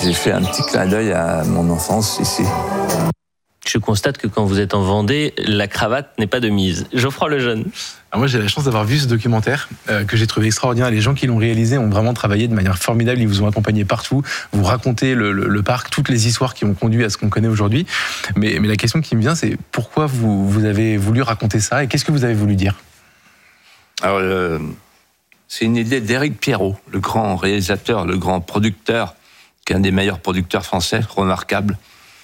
j'ai fait un petit clin d'œil à mon enfance ici. Je constate que quand vous êtes en Vendée, la cravate n'est pas de mise. Geoffroy Lejeune. Alors moi, j'ai la chance d'avoir vu ce documentaire que j'ai trouvé extraordinaire. Les gens qui l'ont réalisé ont vraiment travaillé de manière formidable. Ils vous ont accompagné partout. Vous racontez le parc, toutes les histoires qui ont conduit à ce qu'on connaît aujourd'hui. Mais la question qui me vient, c'est pourquoi vous avez voulu raconter ça et qu'est-ce que vous avez voulu dire ? Alors, c'est une idée d'Éric Pierrot, le grand réalisateur, le grand producteur, qui est un des meilleurs producteurs français, remarquable.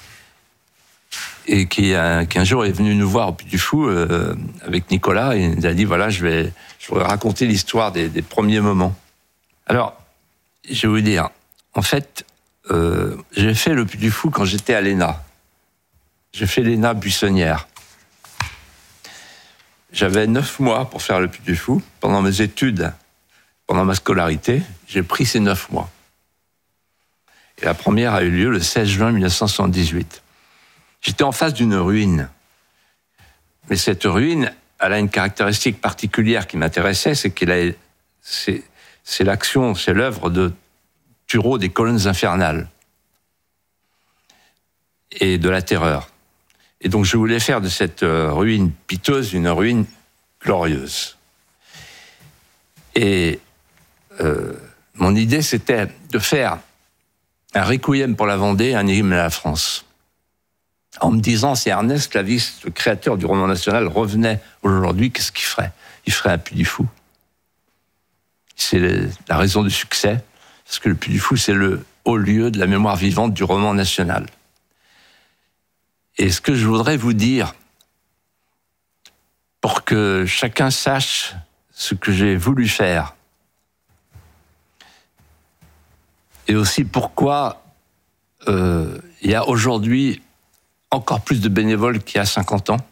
Et qui un jour est venu nous voir au Puy du Fou avec Nicolas et il nous a dit voilà, je vais raconter l'histoire des premiers moments. Alors, je vais vous dire, en fait, j'ai fait le Puy du Fou quand j'étais à l'ENA. J'ai fait l'ENA buissonnière. J'avais 9 mois pour faire le Puy du Fou. Pendant mes études, pendant ma scolarité, j'ai pris ces 9 mois. Et la première a eu lieu le 16 juin 1978. J'étais en face d'une ruine. Mais cette ruine, elle a une caractéristique particulière qui m'intéressait, c'est l'action, c'est l'œuvre de Tureau des colonnes infernales et de la terreur. Et donc je voulais faire de cette ruine piteuse une ruine glorieuse. Et mon idée, c'était de faire un requiem pour la Vendée, un hymne à la France. En me disant, si Ernest Clavist, le créateur du roman national, revenait aujourd'hui, qu'est-ce qu'il ferait ? Il ferait un Puy du Fou. C'est la raison du succès, parce que le Puy du Fou, c'est le haut lieu de la mémoire vivante du roman national. Et ce que je voudrais vous dire, pour que chacun sache ce que j'ai voulu faire, et aussi pourquoi il y a aujourd'hui encore plus de bénévoles qu'il y a 50 ans,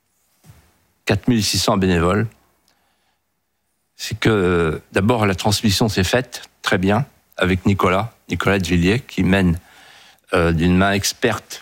4600 bénévoles, c'est que d'abord la transmission s'est faite très bien avec Nicolas de Villiers, qui mène d'une main experte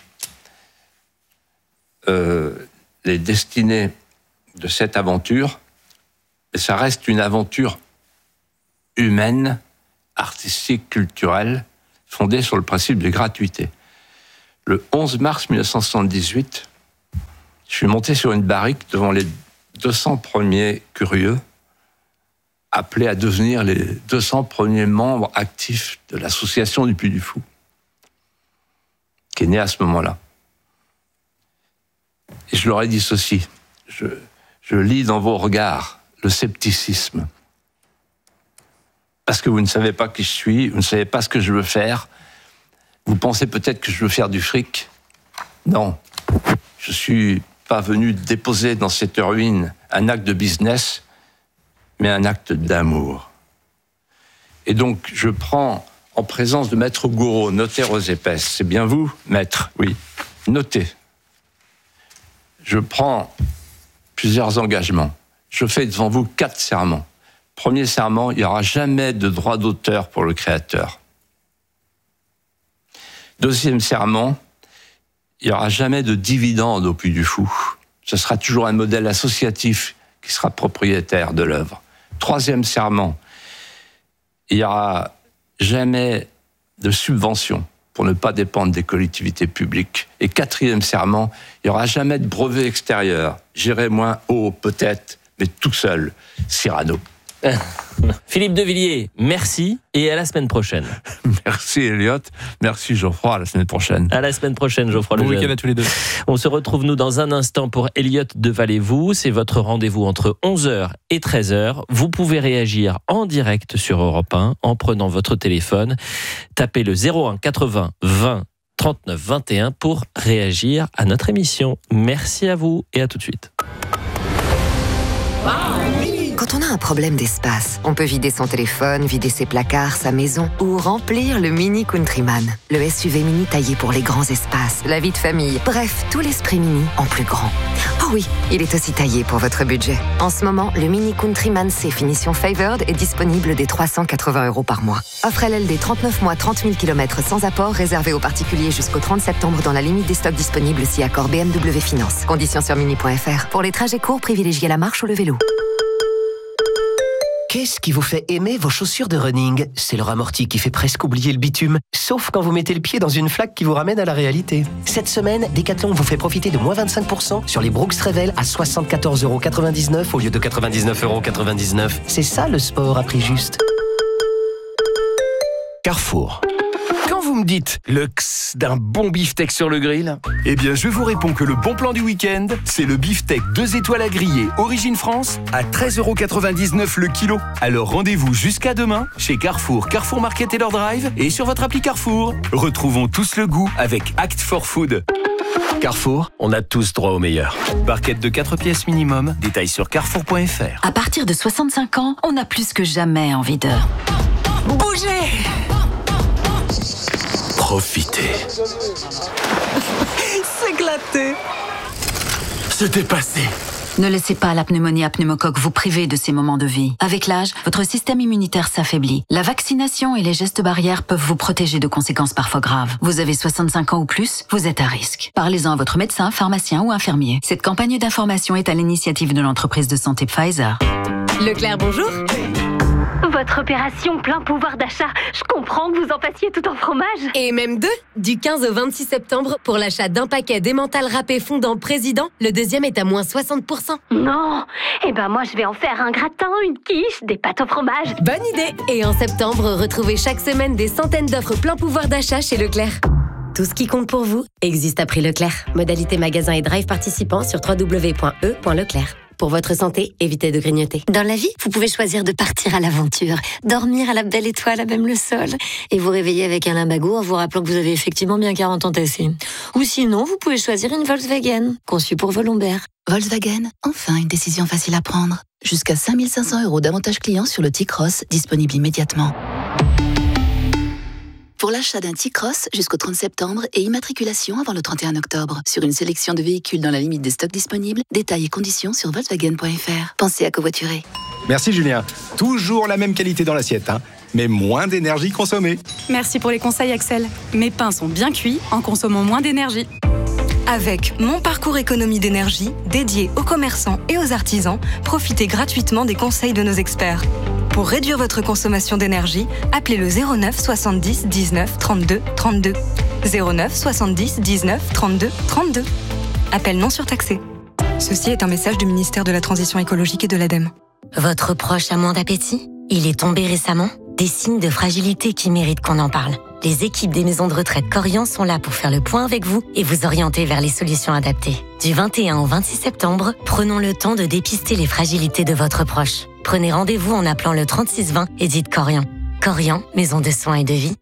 les destinées de cette aventure. Et ça reste une aventure humaine, artistique, culturelle, fondée sur le principe de gratuité. Le 11 mars 1978, je suis monté sur une barrique devant les 200 premiers curieux, appelés à devenir les 200 premiers membres actifs de l'association du Puy du Fou, qui est née à ce moment-là. Et je leur ai dit ceci, je lis dans vos regards le scepticisme, parce que vous ne savez pas qui je suis, vous ne savez pas ce que je veux faire. Vous pensez peut-être que je veux faire du fric ? Non, je ne suis pas venu déposer dans cette ruine un acte de business, mais un acte d'amour. Et donc, je prends, en présence de Maître Gouraud, notaire aux épaisses, c'est bien vous, maître ? Oui, notez. Je prends plusieurs engagements. Je fais devant vous 4 serments. Premier serment, il n'y aura jamais de droit d'auteur pour le créateur. Deuxième serment, il n'y aura jamais de dividende au Puy du Fou. Ce sera toujours un modèle associatif qui sera propriétaire de l'œuvre. Troisième serment, il n'y aura jamais de subvention pour ne pas dépendre des collectivités publiques. Et quatrième serment, il n'y aura jamais de brevet extérieur. J'irai moins haut peut-être, mais tout seul, Cyrano. Philippe de Villiers, merci et à la semaine prochaine. Merci Elliot, merci Geoffroy, à la semaine prochaine. À la semaine prochaine Geoffroy Lejeune. Bon week-end à tous les deux. On se retrouve nous dans un instant pour Elliot de Vallée-Vous. C'est votre rendez-vous entre 11h et 13h. Vous pouvez réagir en direct sur Europe 1 en prenant votre téléphone. Tapez le 01 80 20 39 21 pour réagir à notre émission. Merci à vous et à tout de suite. Quand on a un problème d'espace, on peut vider son téléphone, vider ses placards, sa maison ou remplir le Mini Countryman. Le SUV mini taillé pour les grands espaces, la vie de famille, bref, tout l'esprit mini en plus grand. Oh oui, il est aussi taillé pour votre budget. En ce moment, le Mini Countryman C finition Favored est disponible dès 380 € par mois. Offre LLD 39 mois, 30 000 km sans apport, réservé aux particuliers jusqu'au 30 septembre dans la limite des stocks disponibles si accord BMW Finance. Conditions sur mini.fr. Pour les trajets courts, privilégiez la marche ou le vélo. Qu'est-ce qui vous fait aimer vos chaussures de running ? C'est leur amorti qui fait presque oublier le bitume, sauf quand vous mettez le pied dans une flaque qui vous ramène à la réalité. Cette semaine, Decathlon vous fait profiter de moins 25% sur les Brooks Revel à 74,99€ au lieu de 99,99€. C'est ça le sport à prix juste. Carrefour. Quand vous me dites le x d'un bon beefsteak sur le grill, eh bien je vous réponds que le bon plan du week-end, c'est le beefsteak 2 étoiles à griller Origine France à 13,99€ le kilo. Alors rendez-vous jusqu'à demain chez Carrefour, Carrefour Market Taylor Drive et sur votre appli Carrefour. Retrouvons tous le goût avec Act for Food. Carrefour, on a tous droit au meilleur. Barquette de 4 pièces minimum, détails sur carrefour.fr. À partir de 65 ans, on a plus que jamais envie de bouger. Profitez. S'éclater. Se dépasser. Ne laissez pas la pneumonie à pneumocoque vous priver de ces moments de vie. Avec l'âge, votre système immunitaire s'affaiblit. La vaccination et les gestes barrières peuvent vous protéger de conséquences parfois graves. Vous avez 65 ans ou plus, vous êtes à risque. Parlez-en à votre médecin, pharmacien ou infirmier. Cette campagne d'information est à l'initiative de l'entreprise de santé Pfizer. Leclerc, bonjour. Votre opération plein pouvoir d'achat, je comprends que vous en fassiez tout en fromage. Et même 2, du 15 au 26 septembre, pour l'achat d'un paquet d'emmental râpé fondant président, le deuxième est à moins 60%. Non, eh ben moi je vais en faire un gratin, une quiche, des pâtes au fromage. Bonne idée. Et en septembre, retrouvez chaque semaine des centaines d'offres plein pouvoir d'achat chez Leclerc. Tout ce qui compte pour vous existe à prix Leclerc. Modalité magasin et drive participants sur www.e.leclerc. Pour votre santé, évitez de grignoter. Dans la vie, vous pouvez choisir de partir à l'aventure, dormir à la belle étoile à même le sol, et vous réveiller avec un limbago en vous rappelant que vous avez effectivement bien 40 ans tassés. Ou sinon, vous pouvez choisir une Volkswagen, conçue pour vos lombaires. Volkswagen, enfin une décision facile à prendre. Jusqu'à 5 500 € d'avantages clients sur le T-Cross, disponible immédiatement. Pour l'achat d'un T-Cross jusqu'au 30 septembre et immatriculation avant le 31 octobre. Sur une sélection de véhicules dans la limite des stocks disponibles, détails et conditions sur Volkswagen.fr. Pensez à covoiturer. Merci Julien. Toujours la même qualité dans l'assiette, mais moins d'énergie consommée. Merci pour les conseils Axel. Mes pains sont bien cuits en consommant moins d'énergie. Avec Mon Parcours Économie d'énergie, dédié aux commerçants et aux artisans, profitez gratuitement des conseils de nos experts. Pour réduire votre consommation d'énergie, appelez le 09 70 19 32 32. 09 70 19 32 32. Appel non surtaxé. Ceci est un message du ministère de la Transition écologique et de l'ADEME. Votre proche a moins d'appétit ? Il est tombé récemment ? Des signes de fragilité qui méritent qu'on en parle. Les équipes des maisons de retraite Corian sont là pour faire le point avec vous et vous orienter vers les solutions adaptées. Du 21 au 26 septembre, prenons le temps de dépister les fragilités de votre proche. Prenez rendez-vous en appelant le 3620 et dites Corian. Corian, maison de soins et de vie.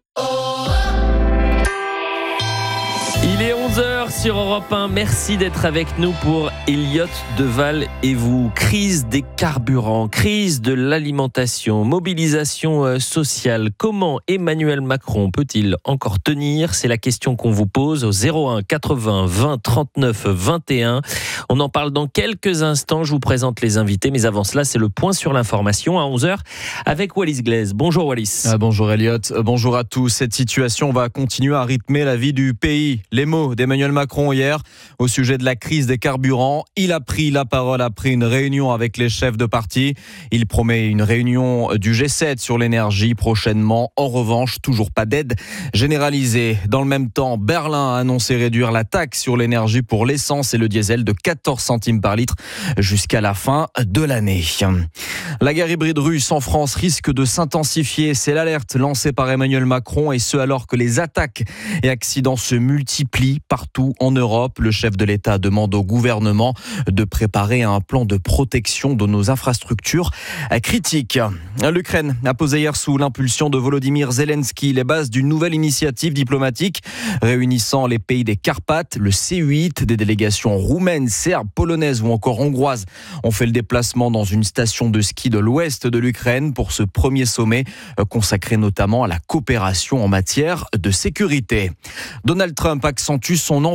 Il est 11h sur Europe 1. Merci d'être avec nous pour Elliott Deval et vous. Crise des carburants, crise de l'alimentation, mobilisation sociale. Comment Emmanuel Macron peut-il encore tenir ? C'est la question qu'on vous pose au 01 80 20 39 21. On en parle dans quelques instants. Je vous présente les invités. Mais avant cela, c'est le point sur l'information à 11h avec Wallis Glaise. Bonjour Wallis. Bonjour Elliott. Bonjour à tous. Cette situation va continuer à rythmer la vie du pays. Les mots d'Emmanuel Macron hier au sujet de la crise des carburants. Il a pris la parole après une réunion avec les chefs de parti. Il promet une réunion du G7 sur l'énergie prochainement. En revanche, toujours pas d'aide généralisée. Dans le même temps, Berlin a annoncé réduire la taxe sur l'énergie pour l'essence et le diesel de 14 centimes par litre jusqu'à la fin de l'année. La guerre hybride russe en France risque de s'intensifier. C'est l'alerte lancée par Emmanuel Macron et ce alors que les attaques et accidents se multiplient partout en Europe. Le chef de l'État demande au gouvernement de préparer un plan de protection de nos infrastructures critiques. L'Ukraine a posé hier sous l'impulsion de Volodymyr Zelensky les bases d'une nouvelle initiative diplomatique réunissant les pays des Carpates, le C8, des délégations roumaines, serbes, polonaises ou encore hongroises ont fait le déplacement dans une station de ski de l'ouest de l'Ukraine pour ce premier sommet consacré notamment à la coopération en matière de sécurité. Donald Trump accentue son envie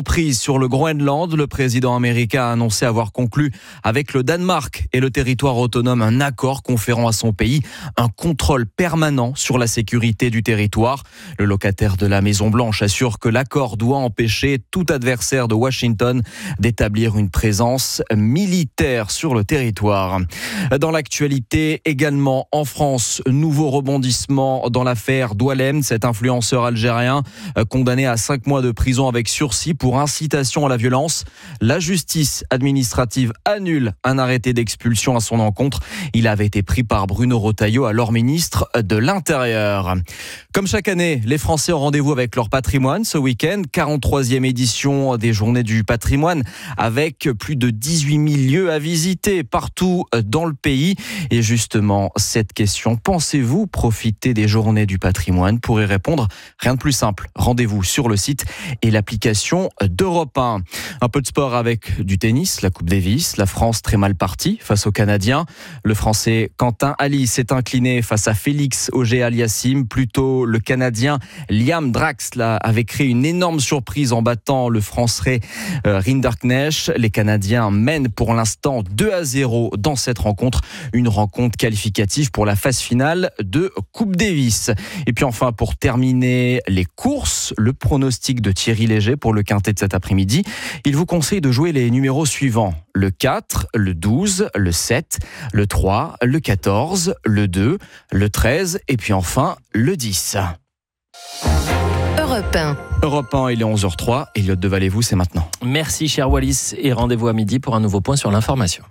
l'emprise sur le Groenland. Le président américain a annoncé avoir conclu avec le Danemark et le territoire autonome un accord conférant à son pays un contrôle permanent sur la sécurité du territoire. Le locataire de la Maison-Blanche assure que l'accord doit empêcher tout adversaire de Washington d'établir une présence militaire sur le territoire. Dans l'actualité également en France, nouveau rebondissement dans l'affaire Doualem, cet influenceur algérien condamné à 5 mois de prison avec sursis pour incitation à la violence. La justice administrative annule un arrêté d'expulsion à son encontre. Il avait été pris par Bruno Retailleau, alors ministre de l'Intérieur. Comme chaque année, les Français ont rendez-vous avec leur patrimoine ce week-end. 43e édition des Journées du patrimoine avec plus de 18 000 lieux à visiter partout dans le pays. Et justement, cette question, pensez-vous profiter des Journées du patrimoine? Pour y répondre, rien de plus simple. Rendez-vous sur le site et l'application d'Europe 1. Un peu de sport avec du tennis, la Coupe Davis. La France très mal partie face aux Canadiens. Le Français Quentin Halys s'est incliné face à Félix Auger-Aliassime. Plutôt le Canadien Liam Draxler avait créé une énorme surprise en battant le Français Rinderknecht. Les Canadiens mènent pour l'instant 2-0 dans cette rencontre. Une rencontre qualificative pour la phase finale de Coupe Davis. Et puis enfin, pour terminer les courses, le pronostic de Thierry Léger pour le quintet de cet après-midi. Il vous conseille de jouer les numéros suivants. Le 4, le 12, le 7, le 3, le 14, le 2, le 13 et puis enfin le 10. Europe 1. Europe 1, il est 11h03. Elliott de Vallée-vous, c'est maintenant. Merci cher Wallis et rendez-vous à midi pour un nouveau point sur l'information.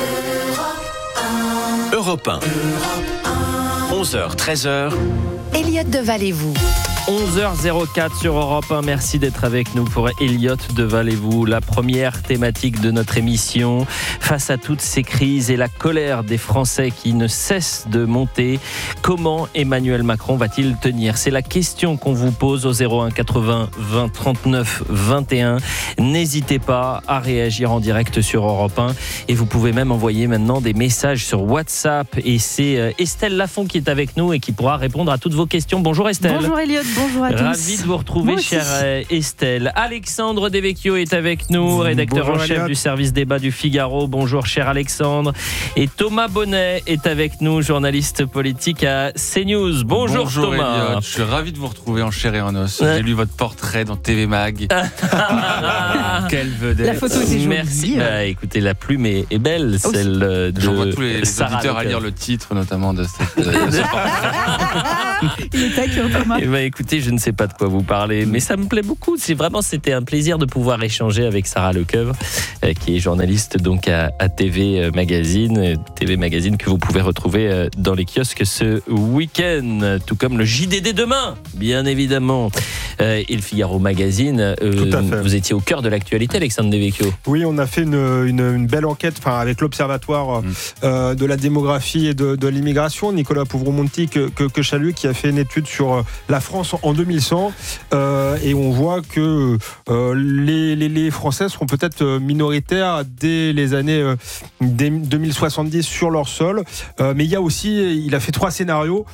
Europe 1. 11h, 13h. Elliott de Vallée-vous. 11h04 sur Europe 1. Merci d'être avec nous pour Elliott de Vallée-vous. La première thématique de notre émission. Face à toutes ces crises et la colère des Français qui ne cessent de monter, comment Emmanuel Macron va-t-il tenir? C'est la question qu'on vous pose au 01 80 20 39 21. N'hésitez pas à réagir en direct sur Europe 1 et vous pouvez même envoyer maintenant des messages sur WhatsApp. Et c'est Estelle Lafont qui est avec nous et qui pourra répondre à toutes vos questions. Bonjour Estelle. Bonjour Elliott. Bonjour à tous. Ravi de vous retrouver, chère Estelle. Alexandre Devecchio est avec nous, rédacteur en chef du service débat du Figaro. Bonjour, cher Alexandre. Et Thomas Bonnet est avec nous, journaliste politique à CNews. Bonjour Thomas. Elliott. Je suis ravi de vous retrouver en chair et en os. J'ai lu votre portrait dans TV Mag. Quelle vedette. La photo était jolie. Merci. Écoutez, la plume est belle, celle de J'envoie tous les Sarah auditeurs à Leclerc. lire le titre notamment de ce portrait. Il est taquin, Thomas. Écoutez, je ne sais pas de quoi vous parlez, mais ça me plaît beaucoup. C'était un plaisir de pouvoir échanger avec Sarah Lecoeuvre, qui est journaliste donc à TV Magazine que vous pouvez retrouver dans les kiosques ce week-end, tout comme le JDD demain, bien évidemment, et le Figaro Magazine. Vous étiez au cœur de l'actualité, Alexandre Devecchio. Oui, on a fait une belle enquête, avec l'Observatoire de la démographie et de l'immigration, Nicolas Pouvremonti que je salue, qui a fait une étude sur la France en 2100, et on voit que les Français seront peut-être minoritaires dès les années 2070 sur leur sol, mais il a fait 3 scénarios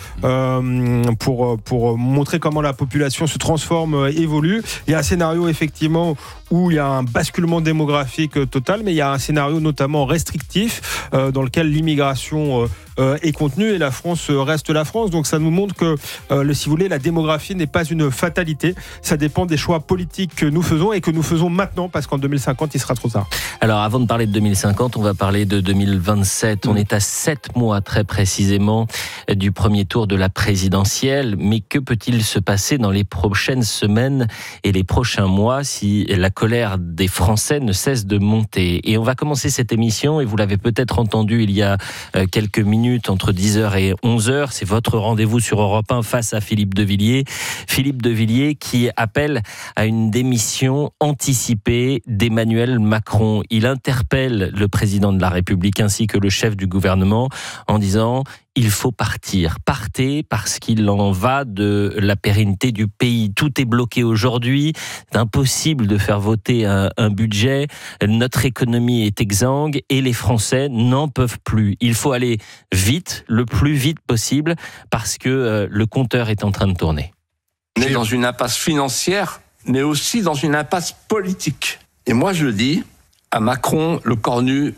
pour montrer comment la population se transforme, évolue. Il y a un scénario effectivement où il y a un basculement démographique total, mais il y a un scénario notamment restrictif dans lequel l'immigration est contenue et la France reste la France. Donc ça nous montre que, si vous voulez, la démographie n'est pas une fatalité. Ça dépend des choix politiques que nous faisons et que nous faisons maintenant, parce qu'en 2050, il sera trop tard. Alors avant de parler de 2050, on va parler de 2027. On est à 7 mois très précisément du premier tour de la présidentielle. Mais que peut-il se passer dans les prochaines semaines et les prochains mois si la colère des Français ne cesse de monter? Et on va commencer cette émission, et vous l'avez peut-être entendu il y a quelques minutes, entre 10h et 11h. C'est votre rendez-vous sur Europe 1 face à Philippe de Villiers. Philippe de Villiers qui appelle à une démission anticipée d'Emmanuel Macron. Il interpelle le président de la République ainsi que le chef du gouvernement en disant: il faut partir. Partez, parce qu'il en va de la pérennité du pays. Tout est bloqué aujourd'hui. C'est impossible de faire voter un budget. Notre économie est exsangue et les Français n'en peuvent plus. Il faut aller vite, le plus vite possible, parce que le compteur est en train de tourner. On est dans une impasse financière mais aussi dans une impasse politique. Et moi, je dis à Macron, Le Cornu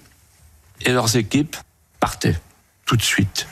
et leurs équipes, partez, tout de suite.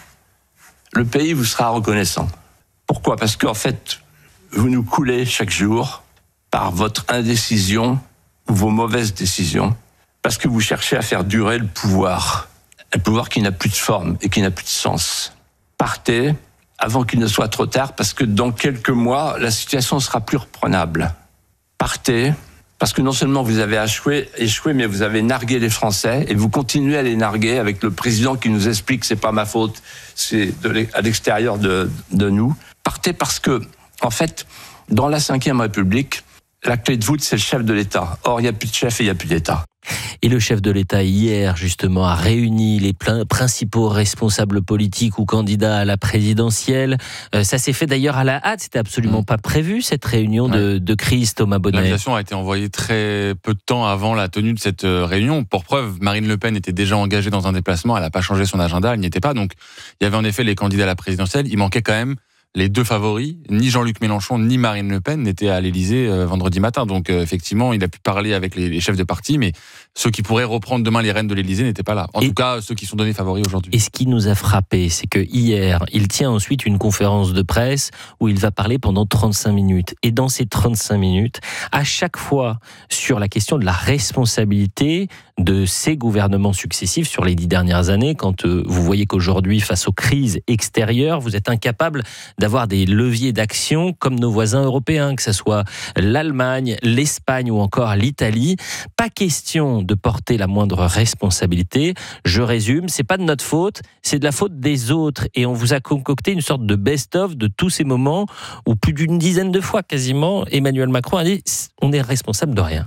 Le pays vous sera reconnaissant. Pourquoi ? Parce qu'en fait, vous nous coulez chaque jour par votre indécision ou vos mauvaises décisions, parce que vous cherchez à faire durer le pouvoir. Un pouvoir qui n'a plus de forme et qui n'a plus de sens. Partez avant qu'il ne soit trop tard, parce que dans quelques mois, la situation sera plus reprenable. Partez, parce que non seulement vous avez échoué, mais vous avez nargué les Français, et vous continuez à les narguer avec le président qui nous explique que c'est pas ma faute, c'est à l'extérieur de nous. Partez parce que, en fait, dans la Ve République, la clé de voûte, c'est le chef de l'État. Or, il n'y a plus de chef et il n'y a plus d'État. Et le chef de l'État, hier, justement, a réuni les principaux responsables politiques ou candidats à la présidentielle. Ça s'est fait d'ailleurs à la hâte. C'était absolument pas prévu, cette réunion de crise, Thomas Bonnet. L'invitation a été envoyée très peu de temps avant la tenue de cette réunion. Pour preuve, Marine Le Pen était déjà engagée dans un déplacement. Elle n'a pas changé son agenda, elle n'y était pas. Donc, il y avait en effet les candidats à la présidentielle. Il manquait quand même les deux favoris. Ni Jean-Luc Mélenchon, ni Marine Le Pen n'étaient à l'Élysée vendredi matin. Donc, effectivement, il a pu parler avec les chefs de parti, mais ceux qui pourraient reprendre demain les rênes de l'Élysée n'étaient pas là. En tout cas, ceux qui sont donnés favoris aujourd'hui. Et ce qui nous a frappé, c'est que hier, il tient ensuite une conférence de presse où il va parler pendant 35 minutes. Et dans ces 35 minutes, à chaque fois, sur la question de la responsabilité de ces gouvernements successifs sur les 10 dernières années, quand vous voyez qu'aujourd'hui, face aux crises extérieures, vous êtes incapable d'avoir des leviers d'action comme nos voisins européens, que ce soit l'Allemagne, l'Espagne ou encore l'Italie. Pas question de porter la moindre responsabilité. Je résume, c'est pas de notre faute, c'est de la faute des autres. Et on vous a concocté une sorte de best-of de tous ces moments où plus d'une dizaine de fois quasiment, Emmanuel Macron a dit « on est responsable de rien ».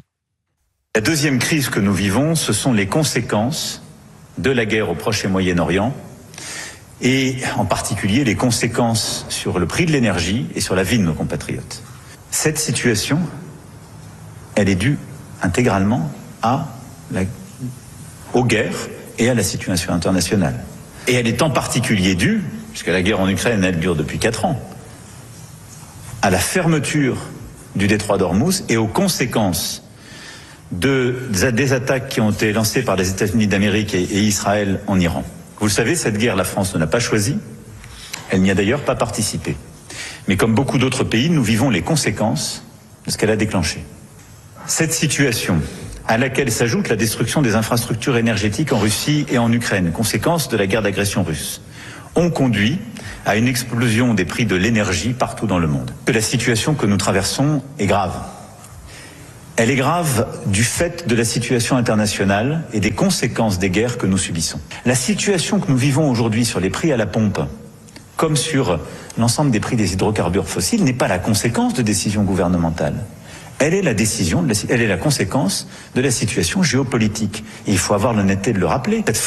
La deuxième crise que nous vivons, ce sont les conséquences de la guerre au Proche et Moyen-Orient, et en particulier les conséquences sur le prix de l'énergie et sur la vie de nos compatriotes. Cette situation, elle est due intégralement aux guerres et à la situation internationale. Et elle est en particulier due, puisque la guerre en Ukraine, elle dure depuis 4 ans, à la fermeture du détroit d'Ormuz et aux conséquences des attaques qui ont été lancées par les États-Unis d'Amérique et Israël en Iran. Vous le savez, cette guerre, la France ne l'a pas choisie. Elle n'y a d'ailleurs pas participé. Mais comme beaucoup d'autres pays, nous vivons les conséquences de ce qu'elle a déclenché. Cette situation, à laquelle s'ajoute la destruction des infrastructures énergétiques en Russie et en Ukraine, conséquence de la guerre d'agression russe, ont conduit à une explosion des prix de l'énergie partout dans le monde. La situation que nous traversons est grave. Elle est grave du fait de la situation internationale et des conséquences des guerres que nous subissons. La situation que nous vivons aujourd'hui sur les prix à la pompe, comme sur l'ensemble des prix des hydrocarbures fossiles, n'est pas la conséquence de décisions gouvernementales. Elle est la conséquence de la situation géopolitique. Et il faut avoir l'honnêteté de le rappeler.